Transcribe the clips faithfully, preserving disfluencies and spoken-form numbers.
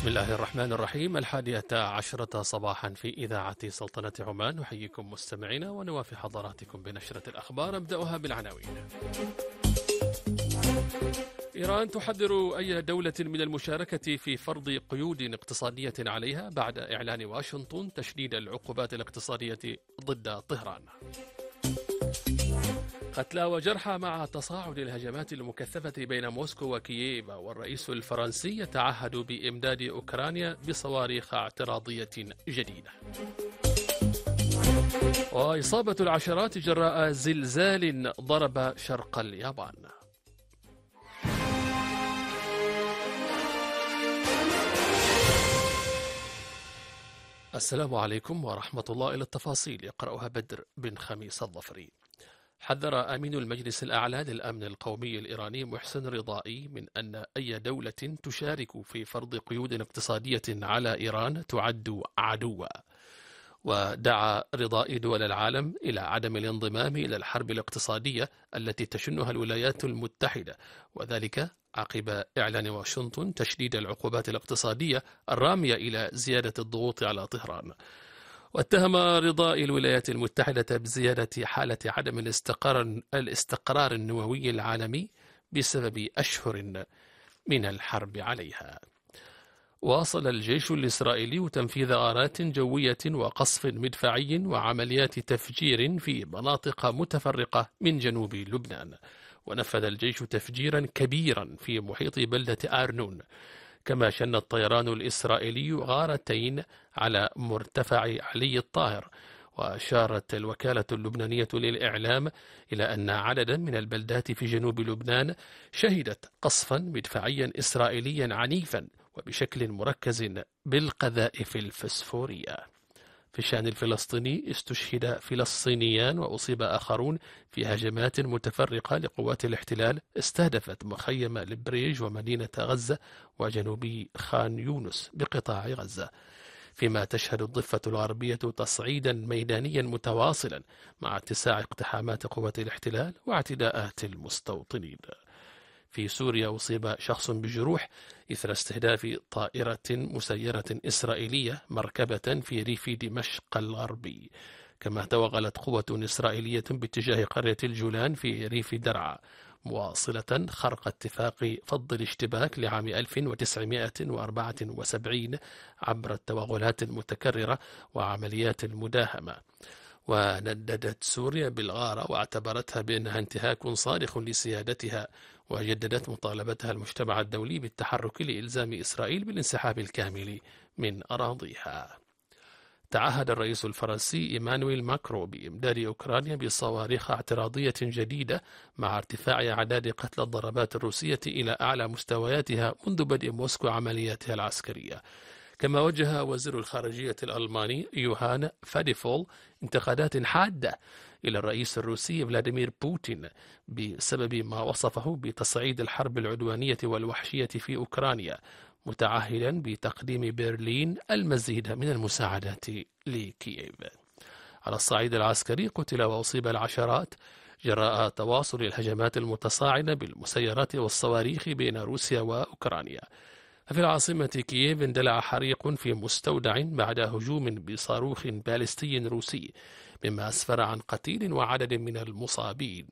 بسم الله الرحمن الرحيم. الحادية عشرة صباحا في إذاعة سلطنة عمان. نحييكم مستمعينا ونوافي حضراتكم بنشرة الأخبار. أبدأها بالعناوين. إيران تحذر أي دولة من المشاركة في فرض قيود اقتصادية عليها بعد إعلان واشنطن تشديد العقوبات الاقتصادية ضد طهران. قتلى وجرحى مع تصاعد الهجمات المكثفة بين موسكو وكييف، والرئيس الفرنسي يتعهد بإمداد أوكرانيا بصواريخ اعتراضية جديدة. وإصابة العشرات جراء زلزال ضرب شرق اليابان. السلام عليكم ورحمة الله. إلى التفاصيل يقرأها بدر بن خميس الظفري. حذر أمين المجلس الأعلى للأمن القومي الإيراني محسن رضائي من أن أي دولة تشارك في فرض قيود اقتصادية على إيران تعد عدوا. ودعا رضائي دول العالم إلى عدم الانضمام إلى الحرب الاقتصادية التي تشنها الولايات المتحدة، وذلك عقب إعلان واشنطن تشديد العقوبات الاقتصادية الرامية إلى زيادة الضغوط على طهران. واتهم رضائي الولايات المتحدة بزيادة حالة عدم الاستقرار, الاستقرار النووي العالمي بسبب أشهر من الحرب عليها. واصل الجيش الإسرائيلي تنفيذ غارات جوية وقصف مدفعي وعمليات تفجير في مناطق متفرقة من جنوب لبنان. ونفذ الجيش تفجيرا كبيرا في محيط بلدة آرنون. كما شن الطيران الإسرائيلي غارتين على مرتفع علي الطاهر. وأشارت الوكالة اللبنانية للإعلام إلى أن عددا من البلدات في جنوب لبنان شهدت قصفا مدفعيا إسرائيليا عنيفا وبشكل مركز بالقذائف الفسفورية. في الشأن الفلسطيني استشهد فلسطينيان وأصيب آخرون في هجمات متفرقة لقوات الاحتلال استهدفت مخيم البريج ومدينة غزة وجنوب خان يونس بقطاع غزة، فيما تشهد الضفة الغربية تصعيدا ميدانيا متواصلا مع اتساع اقتحامات قوات الاحتلال واعتداءات المستوطنين. في سوريا أصيب شخص بجروح إثر استهداف طائرة مسيرة إسرائيلية مركبة في ريف دمشق الغربي. كما توغلت قوة إسرائيلية باتجاه قرية الجولان في ريف درعا، مواصلة خرق اتفاق فض الاشتباك لعام ألف وتسعمائة وأربعة وسبعين عبر التوغلات المتكررة وعمليات المداهمة. ونددت سوريا بالغارة واعتبرتها بأنها انتهاك صارخ لسيادتها، وجددت مطالبتها المجتمع الدولي بالتحرك لإلزام إسرائيل بالانسحاب الكامل من أراضيها. تعهد الرئيس الفرنسي إيمانويل ماكرون بإمداد أوكرانيا بصواريخ اعتراضية جديدة مع ارتفاع أعداد قتلى الضربات الروسية إلى أعلى مستوياتها منذ بدء موسكو عملياتها العسكرية. كما وجه وزير الخارجية الألماني يوهان فاديفول انتقادات حادة إلى الرئيس الروسي فلاديمير بوتين بسبب ما وصفه بتصعيد الحرب العدوانية والوحشية في أوكرانيا، متعهدا بتقديم برلين المزيد من المساعدات لكييف. على الصعيد العسكري قتل وأصيب العشرات جراء تواصل الهجمات المتصاعدة بالمسيرات والصواريخ بين روسيا وأوكرانيا. في العاصمة كييف اندلع حريق في مستودع بعد هجوم بصاروخ باليستي روسي، مما أسفر عن قتيل وعدد من المصابين.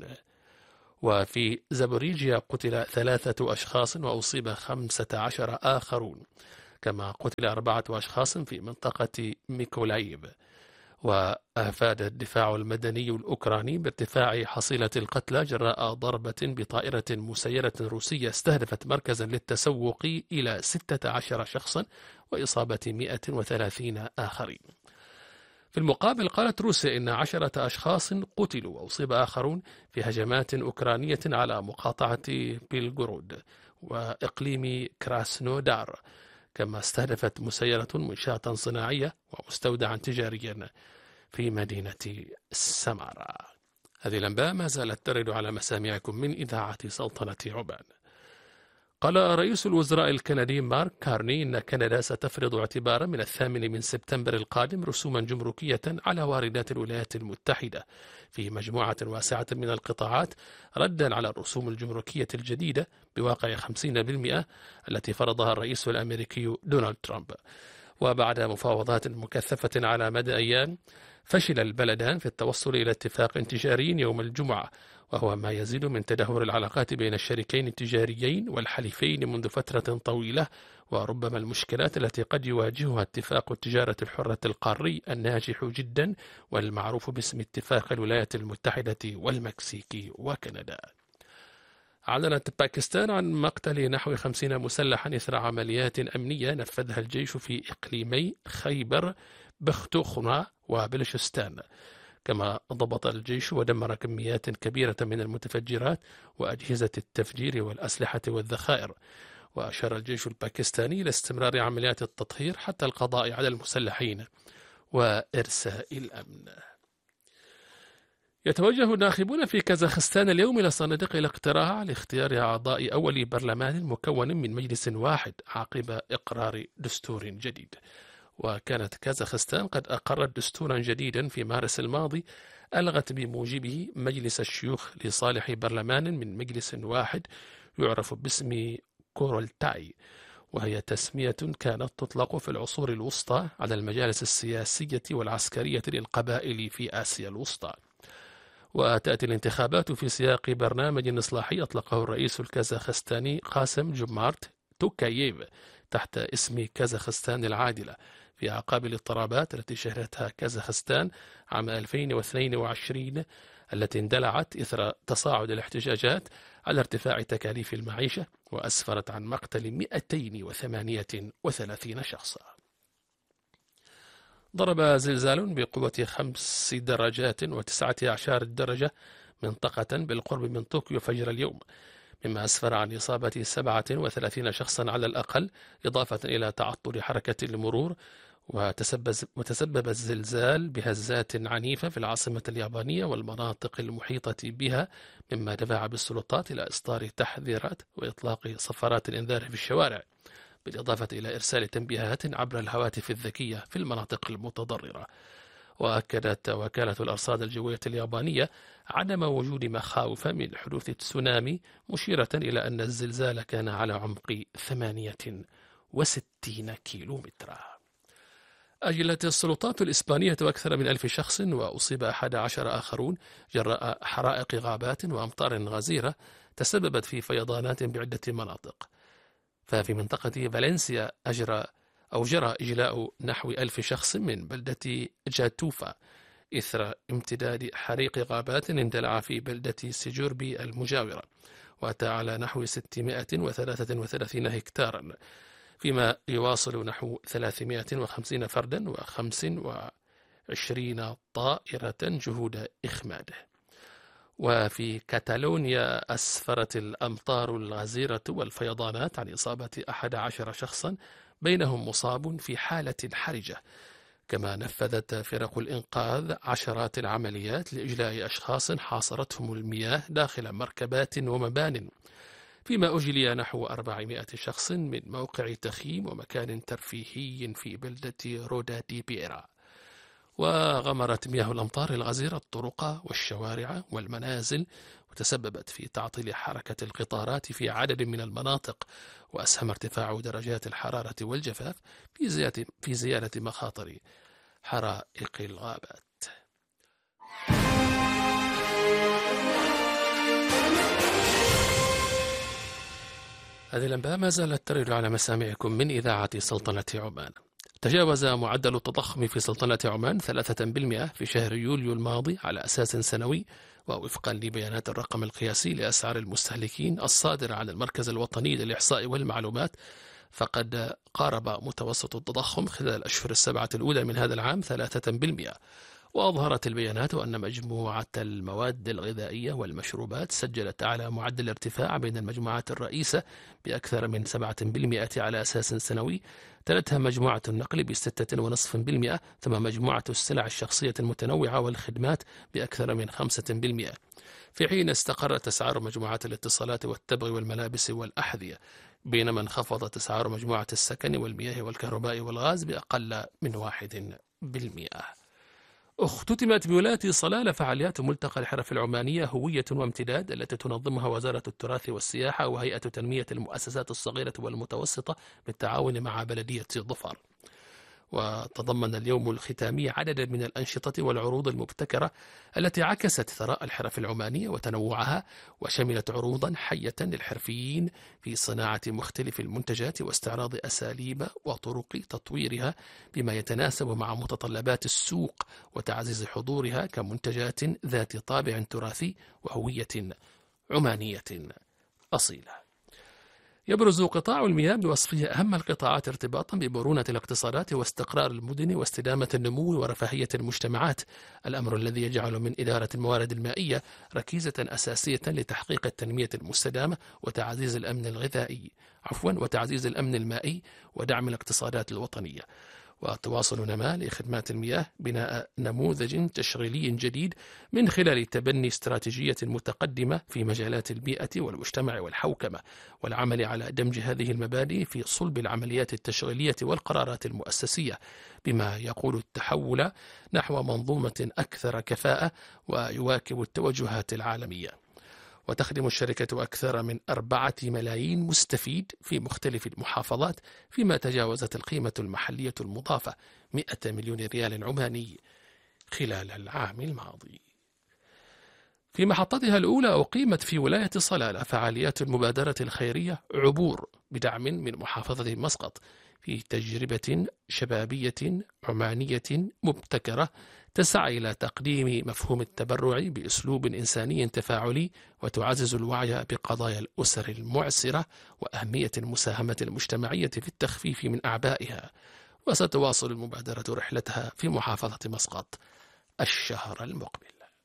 وفي زابوريجيا قتل ثلاثة أشخاص وأصيب خمسة عشر آخرون، كما قتل أربعة أشخاص في منطقة ميكولايف. وأفاد الدفاع المدني الأوكراني بارتفاع حصيلة القتلى جراء ضربة بطائرة مسيرة روسية استهدفت مركزا للتسوق إلى ستة عشر شخصا وإصابة مئة وثلاثين آخرين. في المقابل قالت روسيا إن عشرة أشخاص قتلوا وأصيب آخرون في هجمات أوكرانية على مقاطعة بيلغورود وإقليم كراسنودار، كما استهدفت مسيرة منشاة صناعية ومستودعا تجاريا في مدينة سمارا. هذه الأنباء ما زالت ترد على مسامعكم من إذاعة سلطنة عمان. قال رئيس الوزراء الكندي مارك كارني إن كندا ستفرض اعتبارا من الثامن من سبتمبر القادم رسوما جمركية على واردات الولايات المتحدة في مجموعة واسعة من القطاعات ردا على الرسوم الجمركية الجديدة بواقع خمسين بالمئة التي فرضها الرئيس الأمريكي دونالد ترامب. وبعد مفاوضات مكثفة على مدى أيام فشل البلدان في التوصل إلى اتفاق تجاري يوم الجمعة، وهو ما يزيد من تدهور العلاقات بين الشريكين التجاريين والحليفين منذ فترة طويلة، وربما المشكلات التي قد يواجهها اتفاق التجارة الحرة القاري الناجح جدا والمعروف باسم اتفاق الولايات المتحدة والمكسيك وكندا. أعلنت باكستان عن مقتل نحو خمسين مسلحا إثر عمليات أمنية نفذها الجيش في إقليمي خيبر بختونخوا وبلوشستان. كما ضبط الجيش ودمر كميات كبيرة من المتفجرات وأجهزة التفجير والأسلحة والذخائر. وأشار الجيش الباكستاني إلى استمرار عمليات التطهير حتى القضاء على المسلحين وإرساء الأمن. يتوجه الناخبون في كازاخستان اليوم إلى صناديق الاقتراع لاختيار أعضاء أول برلمان مكون من مجلس واحد عقب إقرار دستور جديد. وكانت كازاخستان قد أقرت دستورا جديدا في مارس الماضي ألغت بموجبه مجلس الشيوخ لصالح برلمان من مجلس واحد يعرف باسم كورولتاي، وهي تسمية كانت تطلق في العصور الوسطى على المجالس السياسية والعسكرية للقبائل في آسيا الوسطى. وتأتي الانتخابات في سياق برنامج إصلاحي أطلقه الرئيس الكازاخستاني قاسم جومارت توكاييف تحت اسم كازاخستان العادلة في أعقاب الاضطرابات التي شهدتها كازاخستان عام ألفين واثنين وعشرين التي اندلعت إثر تصاعد الاحتجاجات على ارتفاع تكاليف المعيشة وأسفرت عن مقتل مئتين وثمانية وثلاثين شخصا. ضرب زلزال بقوة خمس درجات وتسعة عشر درجة منطقة بالقرب من طوكيو فجر اليوم، مما أسفر عن إصابة سبعة وثلاثين شخصا على الأقل، إضافة إلى تعطل حركة المرور. وتسبب, وتسبب الزلزال بهزات عنيفة في العاصمة اليابانية والمناطق المحيطة بها، مما دفع بالسلطات إلى إصدار تحذيرات وإطلاق صفارات الإنذار في الشوارع، بالإضافة إلى إرسال تنبيهات عبر الهواتف الذكية في المناطق المتضررة. وأكدت وكالة الأرصاد الجوية اليابانية عدم وجود مخاوف من حدوث تسونامي، مشيرة إلى أن الزلزال كان على عمق ثمانية وستين كيلومترا. أجلت السلطات الإسبانية أكثر من ألف شخص وأصيب أحد عشر آخرون جراء حرائق غابات وأمطار غزيرة تسببت في فيضانات بعدة مناطق. ففي منطقة فالنسيا أجرى أو جرى إجلاء نحو ألف شخص من بلدة جاتوفا إثر امتداد حريق غابات اندلع في بلدة سيجوربي المجاورة، وأتى على نحو ستمائة وثلاثة وثلاثين هكتارا، فيما يواصل نحو ثلاثمائة وخمسين فردا وخمس وعشرين طائرة جهود إخماده. وفي كاتالونيا أسفرت الأمطار الغزيرة والفيضانات عن إصابة أحد عشر شخصا، بينهم مصاب في حالة حرجة. كما نفذت فرق الإنقاذ عشرات العمليات لإجلاء أشخاص حاصرتهم المياه داخل مركبات ومبان، فيما أجلي نحو أربعمائة شخص من موقع تخييم ومكان ترفيهي في بلدة رودا دي بيرا. وغمرت مياه الأمطار الغزيرة الطرق والشوارع والمنازل، وتسببت في تعطيل حركة القطارات في عدد من المناطق، وأسهم ارتفاع درجات الحرارة والجفاف في زيادة, في زيادة مخاطر حرائق الغابات. هذه الأنباء ما زالت ترد على مسامعكم من إذاعة سلطنة عمان. تجاوز معدل التضخم في سلطنة عمان ثلاثة بالمئة في شهر يوليو الماضي على أساس سنوي، ووفقا لبيانات الرقم القياسي لأسعار المستهلكين الصادرة عن المركز الوطني للإحصاء والمعلومات، فقد قارب متوسط التضخم خلال الأشهر السبعة الأولى من هذا العام ثلاثة بالمئة. وأظهرت البيانات أن مجموعة المواد الغذائية والمشروبات سجلت أعلى معدل ارتفاع بين المجموعات الرئيسة بأكثر من سبعة بالمئة على أساس سنوي، تلتها مجموعة النقل بستة فاصلة خمسة بالمئة، ثم مجموعة السلع الشخصية المتنوعة والخدمات بأكثر من خمسة بالمئة، في حين استقرت أسعار مجموعات الاتصالات والتبغ والملابس والأحذية بينما انخفضت أسعار مجموعة السكن والمياه والكهرباء والغاز بأقل من واحد بالمئة. اختتمت بولاية صلالة فعاليات ملتقى الحرف العمانية هوية وامتداد التي تنظمها وزارة التراث والسياحة وهيئة تنمية المؤسسات الصغيرة والمتوسطة بالتعاون مع بلدية ظفار. وتضمن اليوم الختامي عددا من الأنشطة والعروض المبتكرة التي عكست ثراء الحرف العمانية وتنوعها، وشملت عروضا حية للحرفيين في صناعة مختلف المنتجات واستعراض أساليب وطرق تطويرها بما يتناسب مع متطلبات السوق وتعزيز حضورها كمنتجات ذات طابع تراثي وهوية عمانية أصيلة. يبرز قطاع المياه بوصفه أهم القطاعات ارتباطا بمرونة الاقتصادات واستقرار المدن واستدامة النمو ورفاهية المجتمعات، الأمر الذي يجعل من إدارة الموارد المائية ركيزة أساسية لتحقيق التنمية المستدامة وتعزيز الأمن الغذائي عفوا وتعزيز الأمن المائي ودعم الاقتصادات الوطنية. وتواصل نما لخدمات المياه بناء نموذج تشغيلي جديد من خلال تبني استراتيجية متقدمة في مجالات البيئة والمجتمع والحوكمة، والعمل على دمج هذه المبادئ في صلب العمليات التشغيلية والقرارات المؤسسية، بما يقول التحول نحو منظومة أكثر كفاءة ويواكب التوجهات العالمية. وتخدم الشركة أكثر من أربعة ملايين مستفيد في مختلف المحافظات، فيما تجاوزت القيمة المحلية المضافة مئة مليون ريال عماني خلال العام الماضي. في محطتها الأولى أقيمت في ولاية صلالة فعاليات المبادرة الخيرية عبور بدعم من محافظة مسقط في تجربة شبابية عمانية مبتكرة تسعى إلى تقديم مفهوم التبرع بأسلوب إنساني تفاعلي وتعزز الوعي بقضايا الأسر المعسرة وأهمية المساهمة المجتمعية في التخفيف من أعبائها. وستواصل المبادرة رحلتها في محافظة مسقط الشهر المقبل.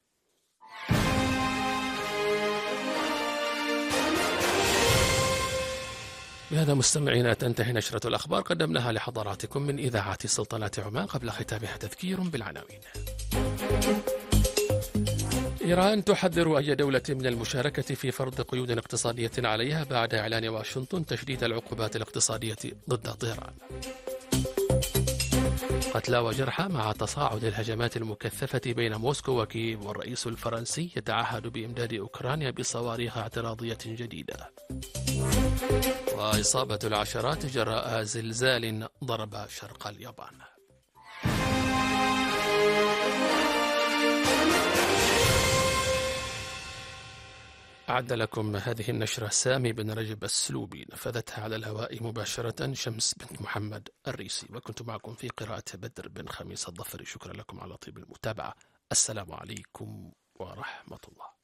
بهذا مستمعينا تنتهي نشرة الأخبار قدمناها لحضراتكم من إذاعة سلطنة عمان. قبل ختامها تذكير بالعناوين. إيران تحذر أي دولة من المشاركة في فرض قيود اقتصادية عليها بعد إعلان واشنطن تشديد العقوبات الاقتصادية ضد طهران. قتلى وجرحى مع تصاعد الهجمات المكثفة بين موسكو وكييف، والرئيس الفرنسي يتعهد بإمداد أوكرانيا بصواريخ اعتراضية جديدة. وإصابة العشرات جراء زلزال ضرب شرق اليابان. أعد لكم هذه النشرة سامي بن رجب السلوبي، نفذتها على الهواء مباشرة شمس بنت محمد الريسي، وكنت معكم في قراءة بدر بن خميس الظفري. شكرا لكم على طيب المتابعة. السلام عليكم ورحمة الله.